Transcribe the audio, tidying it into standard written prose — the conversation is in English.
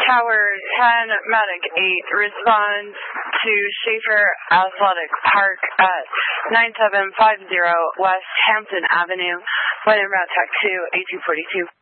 Tower 10, Medic 8, respond to Schaefer Athletic Park at 9750 West Hampton Avenue, when en route Tech 2, A242.